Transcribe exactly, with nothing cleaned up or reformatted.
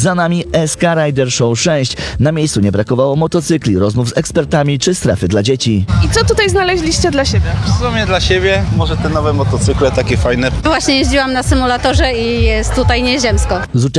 Za nami S K Rider Show sześć. Na miejscu nie brakowało motocykli, rozmów z ekspertami czy strefy dla dzieci. I co tutaj znaleźliście dla siebie? W sumie dla siebie, może te nowe motocykle takie fajne. Właśnie jeździłam na symulatorze i jest tutaj nieziemsko. Z